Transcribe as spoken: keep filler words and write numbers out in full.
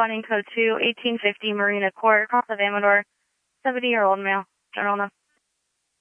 responding code two, eighteen fifty Marina Court, across of Amador, seventy-year-old male. General, no.